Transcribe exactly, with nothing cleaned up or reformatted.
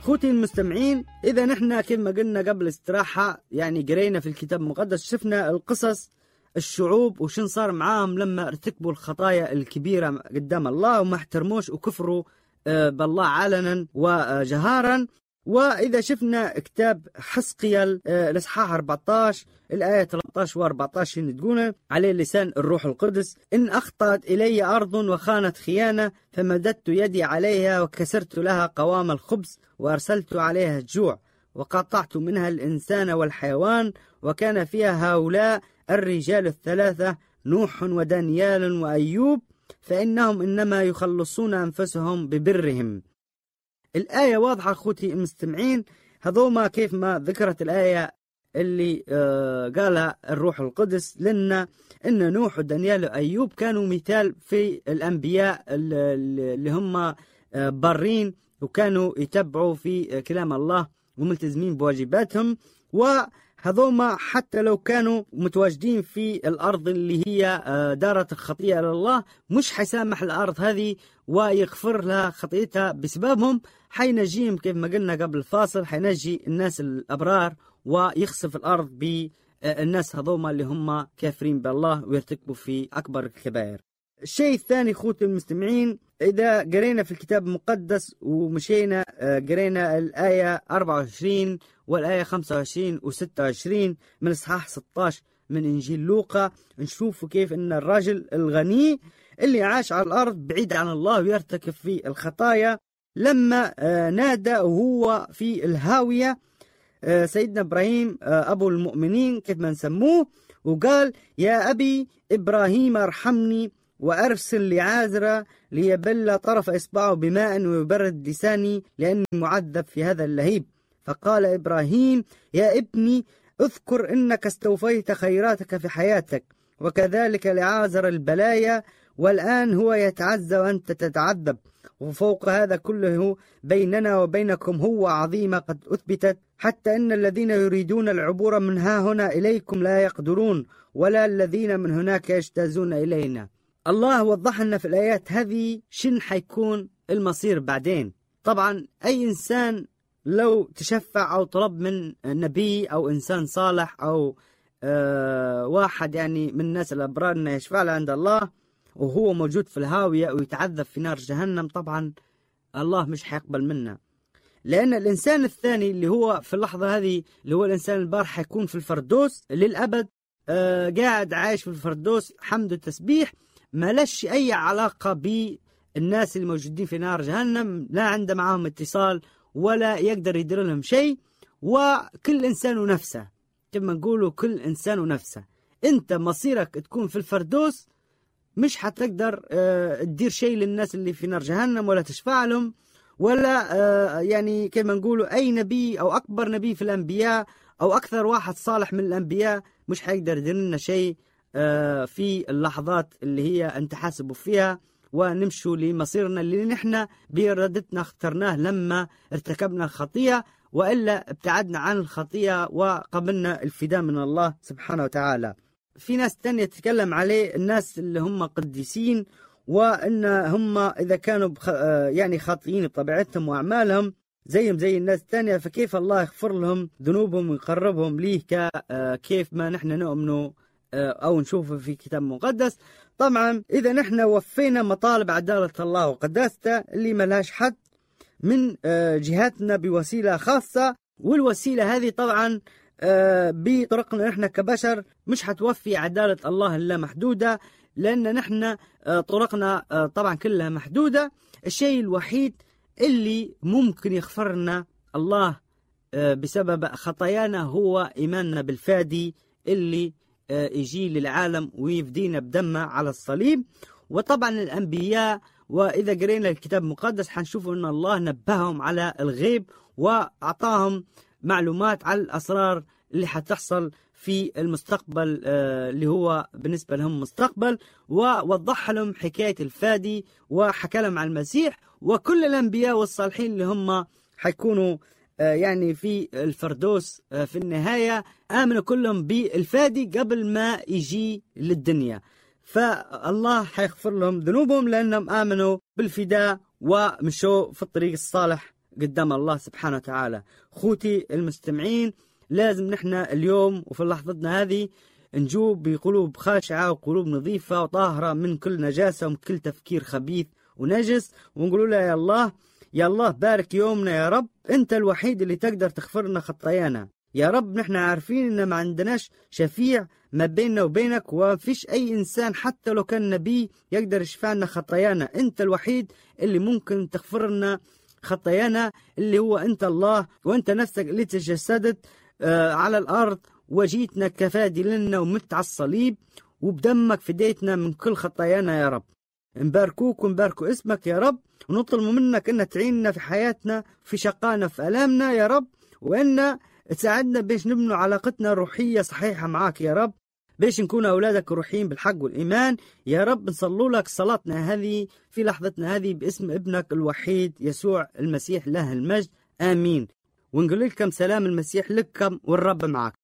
خوتي المستمعين، إذا نحن كما قلنا قبل استراحة يعني قرينا في الكتاب المقدس، شفنا القصص الشعوب وشن صار معاهم لما ارتكبوا الخطايا الكبيرة قدام الله وما احترموش وكفروا بالله علنا وجهارا. وإذا شفنا كتاب حزقيال الإصحاح أربعة عشر الآية ثلاثة عشر و أربعة عشر تقول عليه لسان الروح القدس: إن أخطأت إلي أرض وخانت خيانة فمددت يدي عليها وكسرت لها قوام الخبز وأرسلت عليها الجوع وقطعت منها الإنسان والحيوان، وكان فيها هؤلاء الرجال الثلاثة نوح ودانيال وأيوب، فإنهم إنما يخلصون أنفسهم ببرهم. الآية واضحة أخوتي المستمعين، هذوما كيف ما ذكرت الآية اللي آه قالها الروح القدس لنا إن نوح ودانيال وأيوب كانوا مثال في الأنبياء اللي هم آه بارين وكانوا يتبعوا في كلام الله وملتزمين بواجباتهم. وهذوما حتى لو كانوا متواجدين في الأرض اللي هي دارت الخطيئة لله، مش حيسامح الأرض هذه ويغفر لها خطيئتها بسببهم. حينجيهم كيف ما قلنا قبل الفاصل، حينجي الناس الأبرار ويخسف الأرض بالناس هذوما اللي هم كافرين بالله ويرتكبوا في أكبر الكبائر. الشيء الثاني خوتي المستمعين، إذا قرينا في الكتاب المقدس ومشينا قرينا الآية أربعة وعشرين والآية خمسة وعشرين و ستة وعشرين من إصحاح ستة عشر من إنجيل لوقا، نشوف كيف إن الرجل الغني اللي عاش على الأرض بعيد عن الله ويرتكب في الخطايا، لما نادى وهو في الهاوية سيدنا إبراهيم أبو المؤمنين كيف ما نسموه، وقال: يا أبي إبراهيم ارحمني وأرسل لعازر ليبل طرف إصبعه بماء ويبرد لساني لأني معذب في هذا اللهيب. فقال إبراهيم: يا ابني اذكر إنك استوفيت خيراتك في حياتك، وكذلك لعازر البلايا، والآن هو يتعزى وأنت تتعذب، وفوق هذا كله بيننا وبينكم هو عظيمة قد أثبتت، حتى إن الذين يريدون العبور من ها هنا إليكم لا يقدرون، ولا الذين من هناك يجتازون إلينا. الله وضح لنا في الآيات هذه شن حيكون المصير بعدين. طبعا أي إنسان لو تشفع أو طلب من نبي أو إنسان صالح أو آه واحد يعني من الناس الأبرار أنه يشفع له عند الله وهو موجود في الهاوية ويتعذب في نار جهنم، طبعا الله مش حيقبل منه، لأن الإنسان الثاني اللي هو في اللحظة هذه اللي هو الإنسان البار حيكون في الفردوس للأبد، آه قاعد عايش في الفردوس حمد وتسبيح، ما لش أي علاقة بالناس الموجودين في نار جهنم، لا عنده معهم اتصال ولا يقدر يدير لهم شيء. وكل إنسان ونفسه، كما نقولوا كل إنسان ونفسه. أنت مصيرك تكون في الفردوس، مش حتقدر اه تدير شيء للناس اللي في نار جهنم ولا تشفع لهم، ولا اه يعني كما نقولوا أي نبي أو أكبر نبي في الأنبياء أو أكثر واحد صالح من الأنبياء مش حيقدر يدير لنا شيء اه في اللحظات اللي هي أنت حاسبوا فيها ونمشوا لمصيرنا اللي نحن بإرادتنا اخترناه لما ارتكبنا الخطيئة، وإلا ابتعدنا عن الخطيئة وقبلنا الفداء من الله سبحانه وتعالى. في ناس تانية تتكلم عليه الناس اللي هم قديسين، وإن هم إذا كانوا بخ... يعني خاطئين بطبيعتهم وأعمالهم زيهم زي الناس التانية، فكيف الله يغفر لهم ذنوبهم ويقربهم ليه كيف ما نحن نؤمنوا أو نشوفه في كتاب مقدس. طبعا إذا نحن وفينا مطالب عدالة الله وقداسته اللي ملهاش حد من جهاتنا بوسيلة خاصة، والوسيلة هذه طبعا بطرقنا نحن كبشر مش حتوفي عدالة الله اللامحدودة، لأن نحن طرقنا طبعا كلها محدودة. الشيء الوحيد اللي ممكن يغفرنا الله بسبب خطايانا هو إيماننا بالفادي اللي يجي للعالم ويفدينا بدمه على الصليب. وطبعا الأنبياء، وإذا قرينا الكتاب المقدس حنشوف أن الله نبههم على الغيب وأعطاهم معلومات على الأسرار اللي حتحصل في المستقبل اللي هو بالنسبة لهم مستقبل، ووضح لهم حكاية الفادي وحكى لهم عن المسيح. وكل الأنبياء والصالحين اللي هم حيكونوا يعني في الفردوس في النهاية آمنوا كلهم بالفادي قبل ما يجي للدنيا، فالله حيغفر لهم ذنوبهم لأنهم آمنوا بالفداء ومشوا في الطريق الصالح قدام الله سبحانه وتعالى. خوتي المستمعين، لازم نحن اليوم وفي لحظتنا هذه نجوب بقلوب خاشعة وقلوب نظيفة وطاهرة من كل نجاسة ومن كل تفكير خبيث ونجس، ونقولوا له يا الله يا الله بارك يومنا يا رب، انت الوحيد اللي تقدر تغفر لنا خطايانا يا رب. نحن عارفين ان ما عندناش شفيع ما بيننا وبينك، وفيش اي انسان حتى لو كان نبي يقدر يشفع لنا خطايانا. انت الوحيد اللي ممكن تغفر لنا خطايانا، اللي هو انت الله، وانت نفسك اللي تجسدت آه على الارض وجيتنا كفادي لنا ومت على الصليب، وبدمك فديتنا من كل خطايانا يا رب. نباركوك ونباركوا اسمك يا رب، ونطلب منك ان تعيننا في حياتنا، في شقانا، في الامنا يا رب، وان تساعدنا باش نبنوا علاقتنا الروحية صحيحة معاك يا رب، باش نكون أولادك الروحيين بالحق والإيمان يا رب. نصلوا لك صلاتنا هذه في لحظتنا هذه باسم ابنك الوحيد يسوع المسيح له المجد، آمين. ونقول لكم سلام المسيح لكم والرب معك.